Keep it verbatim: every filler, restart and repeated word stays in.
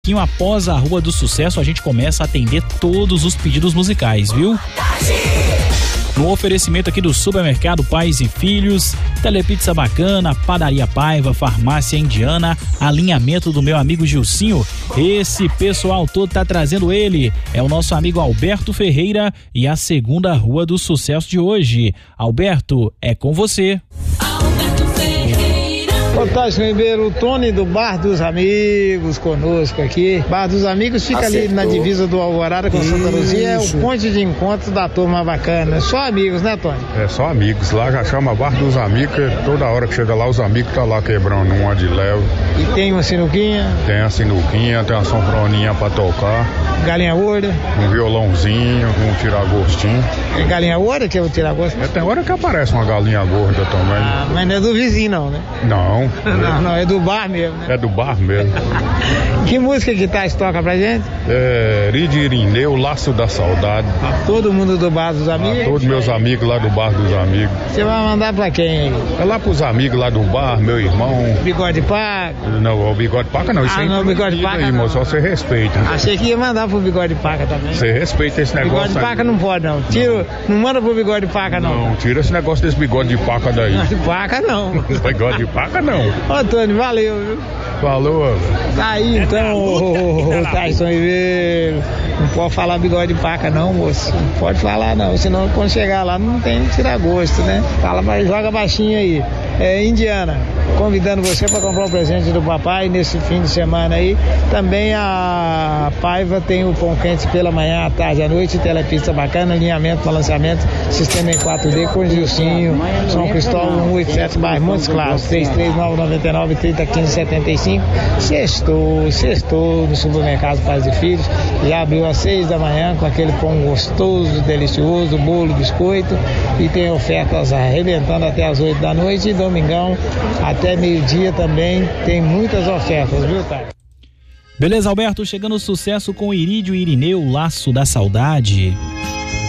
Após a Rua do Sucesso, a gente começa a atender todos os pedidos musicais, viu? No oferecimento aqui do Supermercado Pais e Filhos, Telepizza Bacana, Padaria Paiva, Farmácia Indiana, alinhamento do meu amigo Gilcinho. Esse pessoal todo tá trazendo ele. É o nosso amigo Alberto Ferreira e a segunda Rua do Sucesso de hoje. Alberto, é com você. Boa tarde, Ribeiro. O Tony do Bar dos Amigos conosco aqui. Bar dos Amigos fica Acertou. ali na divisa do Alvorada com Santa Luzia. É o ponto de encontro da turma bacana. Só amigos, né, Tony? É, só amigos. Lá já chama Bar dos Amigos. Toda hora que chega lá, os amigos tá lá quebrando uma de leve. E tem uma sinuquinha? Tem a sinuquinha, tem uma sanfroninha pra tocar. Galinha oura? Um violãozinho, um tiragostinho. É galinha oura que é o tiragosto? É, tem hora que aparece uma galinha gorda também. Ah, mas não é do vizinho não, né? Não. Não, não, é do bar mesmo, né? É do bar mesmo. Que música que tá, toca pra gente? É, Ride Irineu, Laço da Saudade. A todo mundo do Bar dos Amigos? A todos meus amigos lá do Bar dos Amigos. Você vai mandar pra quem aí? É lá pros amigos lá do bar, meu irmão. Bigode Paca? Não, o Bigode Paca não, isso ah, aí não, Bigode Paca aí, não. Moço, só você respeita. Achei que ia mandar pro Bigode Paca também. Você respeita esse negócio. Bigode Paca aí. não pode não. Tira, não. não manda pro Bigode Paca não. Não, tira esse negócio desse Bigode de Paca daí. Bigode de Paca não. Bigode de Paca não. Ô, Antônio, valeu, viu? Falou. Tá aí então, o Tyson Ribeiro. Não pode falar Bigode de Paca não, moço. Não pode falar não, senão quando chegar lá não tem tirar gosto, né? Fala, mas joga baixinho aí. É, Indiana, convidando você para comprar o presente do papai nesse fim de semana aí. Também a Paiva tem o pão quente pela manhã, à tarde, à noite, telepista bacana, alinhamento, balanceamento, sistema em quatro D com Gilcinho, São Cristóvão, cento e oitenta e sete, bairro Montes Claros, três três nove nove nove, trinta quinze setenta e cinco. Sextou, sextou no Supermercado Pais e Filhos. Já abriu às seis da manhã com aquele pão gostoso, delicioso, bolo, biscoito, e tem ofertas arrebentando até às oito da noite. E domingão até meio-dia também tem muitas ofertas, viu, Thay? Beleza, Alberto, chegando o sucesso com Irídio e Irineu, Laço da Saudade.